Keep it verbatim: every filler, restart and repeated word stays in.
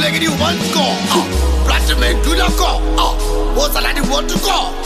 Plague you one score. Platinum do not go. Oh, what's a lady want to go?